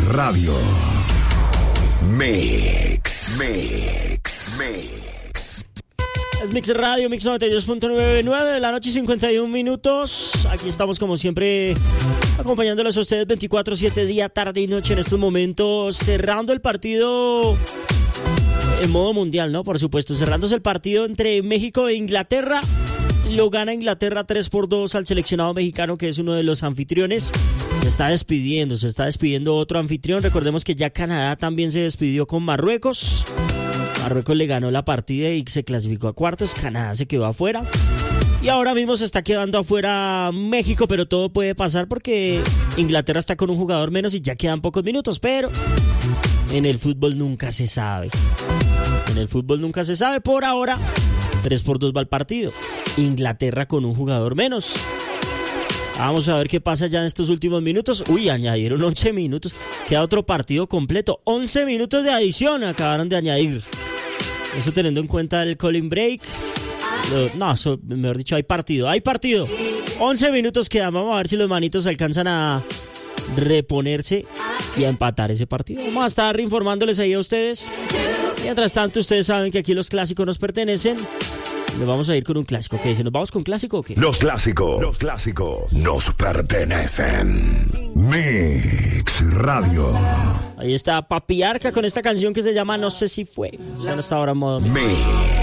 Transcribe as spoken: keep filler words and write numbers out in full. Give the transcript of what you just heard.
Radio. Mix, Mix, Mix. Es Mix Radio, Mix noventa y dos punto nueve de la noche, cincuenta y un minutos. Aquí estamos como siempre acompañándolos a ustedes veinticuatro siete, día, tarde y noche en estos momentos, cerrando el partido en modo mundial, ¿no? Por supuesto, cerrándose el partido entre México e Inglaterra. Lo gana Inglaterra tres por dos al seleccionado mexicano, que es uno de los anfitriones. Se está despidiendo, se está despidiendo otro anfitrión. Recordemos que ya Canadá también se despidió con Marruecos. Marruecos le ganó la partida y se clasificó a cuartos. Canadá se quedó afuera. Y ahora mismo se está quedando afuera México, pero todo puede pasar porque Inglaterra está con un jugador menos y ya quedan pocos minutos. Pero en el fútbol nunca se sabe. En el fútbol nunca se sabe. Por ahora, tres por dos va el partido. Inglaterra con un jugador menos. Vamos a ver qué pasa ya en estos últimos minutos. Uy, añadieron once minutos. Queda otro partido completo. once minutos de adición acabaron de añadir. Eso teniendo en cuenta el calling break. No, eso, mejor dicho, hay partido. Hay partido. once minutos quedan. Vamos a ver si los manitos alcanzan a reponerse y a empatar ese partido. Vamos a estar informándoles ahí a ustedes. Mientras tanto, ustedes saben que aquí los clásicos nos pertenecen. Nos vamos a ir con un clásico. ¿Qué dicen? ¿Nos vamos con clásico o qué? Los clásicos, los clásicos nos pertenecen. Mix Radio. Ahí está Papi Arca con esta canción que se llama No sé si fue. Suena hasta ahora en modo Mix.